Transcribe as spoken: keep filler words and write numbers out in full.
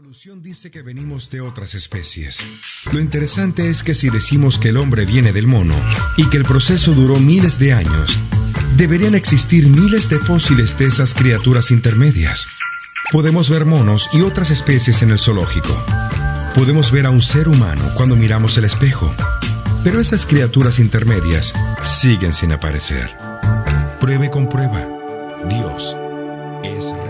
evolución dice que venimos de otras especies. Lo interesante es que si decimos que el hombre viene del mono y que el proceso duró miles de años, deberían existir miles de fósiles de esas criaturas intermedias. Podemos ver monos y otras especies en el zoológico. Podemos ver a un ser humano cuando miramos el espejo. Pero esas criaturas intermedias siguen sin aparecer. Pruebe con prueba. Dios es real.